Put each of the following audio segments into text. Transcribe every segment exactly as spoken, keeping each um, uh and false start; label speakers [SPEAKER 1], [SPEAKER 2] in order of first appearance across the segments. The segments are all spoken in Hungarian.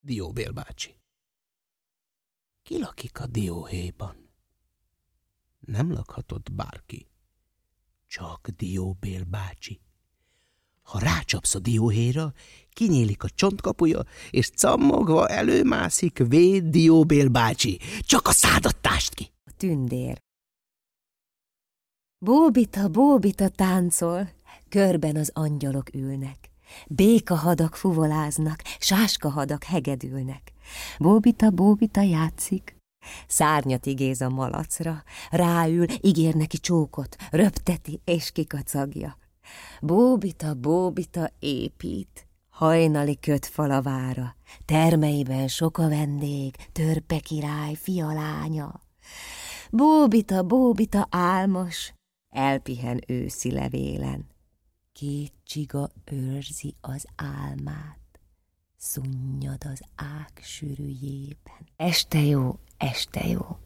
[SPEAKER 1] Dióbél bácsi. Ki lakik a dióhéjban? Nem lakhatott bárki, csak Dióbél bácsi. Ha rácsapsz a dióhéjra, kinyílik a csontkapuja, és cammogva előmászik véd Dióbél bácsi. Csak a szádat tást ki!
[SPEAKER 2] A tündér. Bóbita, bóbita táncol, körben az angyalok ülnek. Békahadak fuvoláznak, sáskahadak hegedülnek. Bóbita, bóbita játszik, szárnyat igéz a malacra, ráül, ígér neki csókot, röpteti és kikacagja. Bóbita, bóbita épít, hajnali kötfalavára, termeiben sok a vendég, törpe király, fia lánya. Bóbita, bóbita álmos, elpihen őszi levélen. Két csiga őrzi az álmát, szunnyad az ág sűrűjében. Este jó, este jó.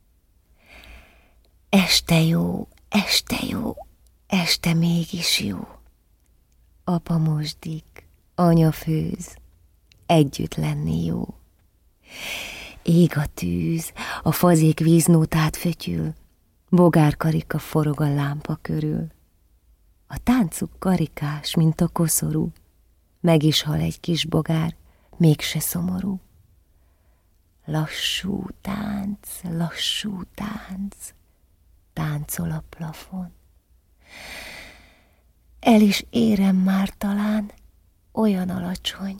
[SPEAKER 2] Este jó, este jó, este mégis jó. Apa mosdik, anya főz, együtt lenni jó. Ég a tűz, a fazék víznótát fötyül, bogárkarika forog a lámpa körül. A táncuk karikás, mint a koszorú, meg is hal egy kis bogár, mégse szomorú. Lassú tánc, lassú tánc, táncol a plafon. El is érem már talán, olyan alacsony,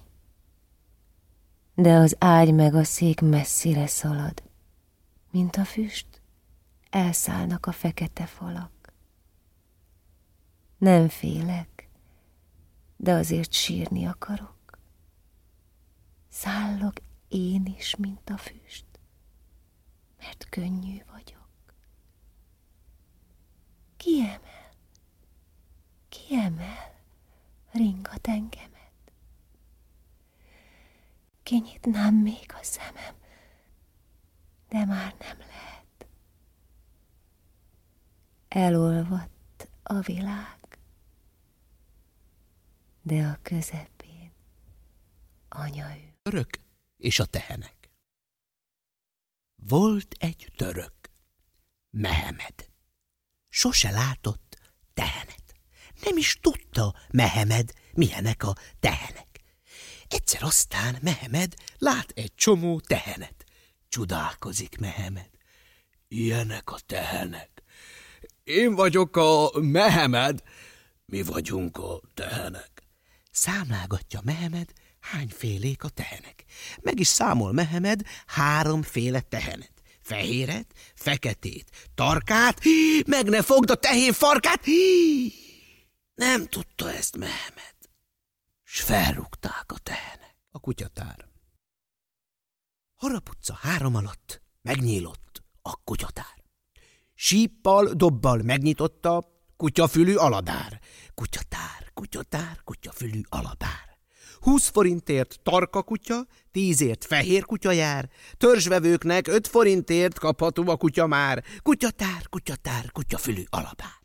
[SPEAKER 2] de az ágy meg a szék messzire szalad, mint a füst, elszállnak a fekete falak. Nem félek, de azért sírni akarok. Szállok én is, mint a füst, mert könnyű vagyok. Kiemel, kiemel, ringat engemet. Kinyitnám még a szemem, de már nem lehet. Elolvadt a világ, de a közepén anya ül.
[SPEAKER 1] Török és a tehenek. Volt egy török, Mehemed. Sose látott tehenet. Nem is tudta Mehemed, milyenek a tehenek. Egyszer aztán Mehemed lát egy csomó tehenet. Csodálkozik Mehemed. Ilyenek a tehenek. Én vagyok a Mehemed. Mi vagyunk a tehenek. Számlálgatja Mehemed, hányfélék a tehenek. Meg is számol Mehemed háromféle tehenet. Fehéret, feketét, tarkát, hí, meg ne fogd a tehén farkát. Hí, nem tudta ezt Mehemed, s felrúgták a tehenek. A kutyatár. Haraputca három alatt megnyílott a kutyatár. Síppal, dobbal megnyitotta kutyafülű aladár. Kutyatár, kutyatár, kutyafülű aladár. Húsz forintért tarka kutya, tízért fehér kutya jár, törzsvevőknek öt forintért kapható a kutya már. Kutyatár, kutyatár, kutyafülű aladár.